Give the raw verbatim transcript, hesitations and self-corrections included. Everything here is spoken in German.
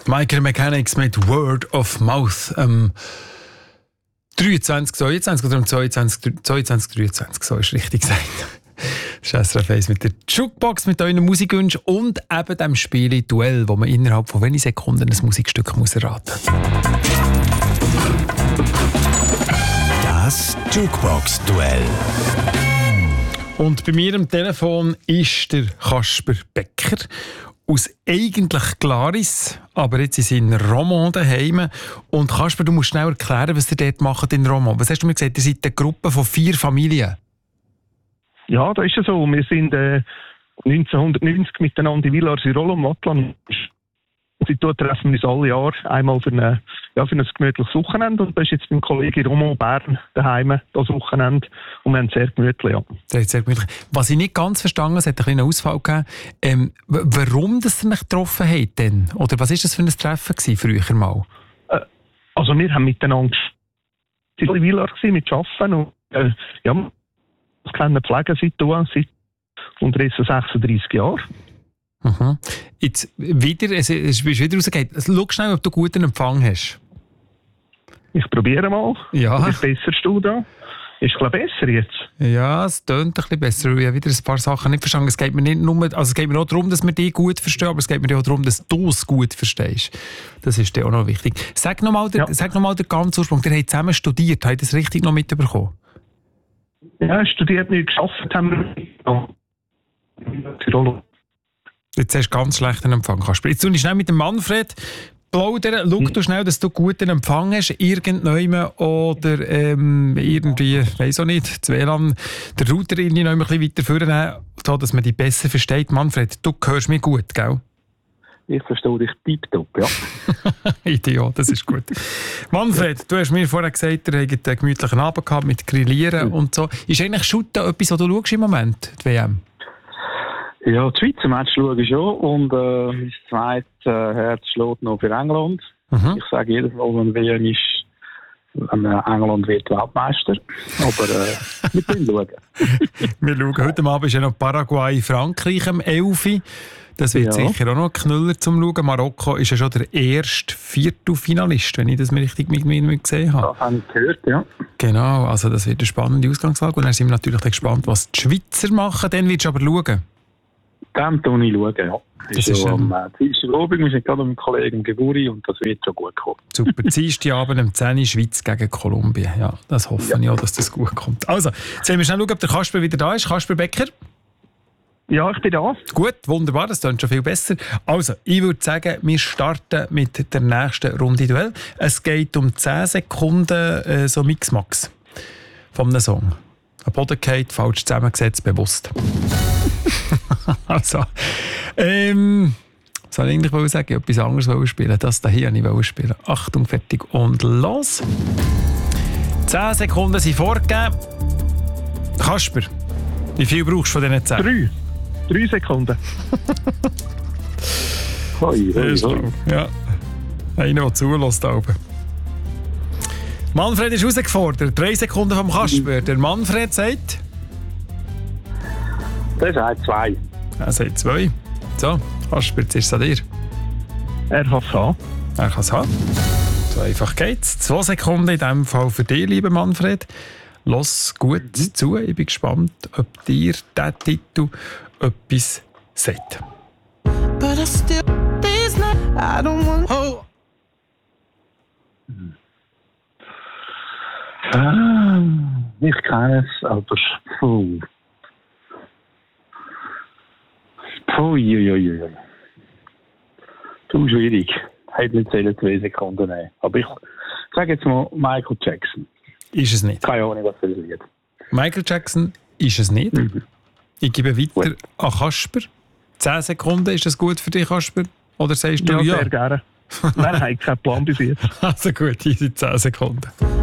Micro Mechanics mit Word of Mouth. Ähm, dreiundzwanzig, zweiundzwanzig oder um zweiundzwanzig, zweiundzwanzig, dreiundzwanzig, so ist richtig gesagt. Das ist S R F eins mit der Jukebox, mit euren Musikwünschen und eben dem Spiel Duell, wo man innerhalb von wenigen Sekunden ein Musikstück muss erraten muss. Das Jukebox-Duell. Und bei mir am Telefon ist der Kasper Becker aus eigentlich Glaris, aber jetzt ist in Romont daheim. Und Kasper, du musst schnell erklären, was ihr dort macht in Romont. Was hast du mir gesagt? Ihr seid eine Gruppe von vier Familien. Ja, das ist ja so. Wir sind äh, neunzehnhundertneunzig miteinander in Villars-sur-Rolle am Wattland. Seitdem treffen wir uns alle Jahre einmal für, eine, ja, für ein gemütliches Wochenende. Und das ist jetzt beim Kollegen Romont Bern daheim, das Wochenende. Und wir haben es sehr gemütlich, ja. Das ist sehr gemütlich. Was ich nicht ganz verstanden habe, es hat einen kleinen Ausfall gegeben. Ähm, warum das ihr euch getroffen habt denn? Oder was war das für ein Treffen gewesen, früher mal? Äh, also wir haben miteinander in Villars mit Arbeiten und äh, ja, das kennen Pflege seit seit unterdessen sechsunddreissig Jahren. Mhm. Jetzt wieder, es ist wieder rausgegangen. Schau schnell, ob du guten Empfang hast. Ich probiere mal. Ja. Ist besser du da? Ist es besser jetzt? Ja, es tönt ein bisschen besser. Ich habe wieder ein paar Sachen nicht verstanden. Es geht mir nicht nur, also es geht mir auch darum, dass wir dich gut verstehen, aber es geht mir auch darum, dass du es gut verstehst. Das ist dir auch noch wichtig. Sag nochmal ja. noch den ganzen Ursprung. Ihr habt zusammen studiert. Habt ihr das richtig noch mitbekommen? Ja, studiert nicht, geschafft haben wir. Jetzt hast du ganz schlechten Empfang, Kasper. Jetzt tue ich schnell mit dem Manfred plaudern. Schau du schnell, dass du guten Empfang hast, irgendwann oder ähm, irgendwie, weiss auch nicht, das W L A N, der Router irgendwie noch ein bisschen weiter vornehmen, so dass man dich besser versteht. Manfred, du hörst mich gut, gell? Ich verstehe dich tiptop, ja. Ideal, das ist gut. Manfred, du hast mir vorher gesagt, ihr habt einen gemütlichen Abend gehabt mit Grillieren mhm. und so. Ist eigentlich Shooten etwas, was du schaust im Moment, die W M? Ja, das Schweizer Match schaue ich schon und äh, mein zweites äh, Herz schlägt noch für England. Mhm. Ich sage jedes Mal, wenn W M ist, wenn England wird Weltmeister. Aber äh, wir können schauen. Wir schauen. Heute Abend ist ja noch Paraguay-Frankreich am elf. Das wird ja sicher auch noch ein Knüller zum Schauen. Marokko ist ja schon der erste Viertelfinalist, wenn ich das mir richtig mit mir gesehen habe. Das habe ich gehört, ja. Genau, also das wird eine spannende Ausgangslage. Und dann sind wir natürlich gespannt, was die Schweizer machen. Dann willst du aber schauen. Dann schaue ich, schauen, ja. Das ist, ist ja am äh, Dienstagabend, wir sind gerade mit meinem Kollegen Geburi und das wird schon gut kommen. Super, Dienstagabend um zehn Uhr Schweiz gegen Kolumbien. Ja, das hoffe ja. ich auch, dass das gut kommt. Also, jetzt werden wir schnell schauen, ob der Kasper wieder da ist. Kasper Becker? Ja, ich bin da. Gut, wunderbar, das klingt schon viel besser. Also, ich würde sagen, wir starten mit der nächsten Runde Duell. Es geht um zehn Sekunden äh, so Mix-Max von einem Song. Ein Boden geht, falsch zusammengesetzt, bewusst. also, ähm, was soll ich eigentlich sagen? Ich wollte etwas anderes spielen. Das hier wollte ich spielen. Achtung, fertig und los. zehn Sekunden sind vorgegeben. Kasper, wie viel brauchst du von diesen zehn? Drei. Drei Sekunden. Hoi, hoi, hoi. Ja, einer, der zulässt da oben. Manfred ist herausgefordert. Drei Sekunden vom Kasper. Der Manfred sagt... Der sagt zwei. Er sagt zwei. So, Kasper, jetzt ist es an dir. Er kann es haben. Er kann es haben. So einfach geht's. Zwei Sekunden in diesem Fall für dich, lieber Manfred. Lass gut mhm. zu. Ich bin gespannt, ob dir dieser Titel etwas sagt. But I still, not, I don't want... Oh. Ah, ich kenne es, aber puh. Puh, ui. Zu schwierig. Hätte nicht zählen zwei Sekunden nehmen. Aber ich sage jetzt mal Michael Jackson. Ist es nicht. Keine Ahnung, was für ein Lied. Michael Jackson ist es nicht. Mhm. Ich gebe weiter gut an Kasper. Zehn Sekunden, ist das gut für dich, Kasper? Oder sagst du ja? Ja, sehr gerne. Nein, ich habe keinen Plan bis jetzt. Also gut, hier sind zehn Sekunden.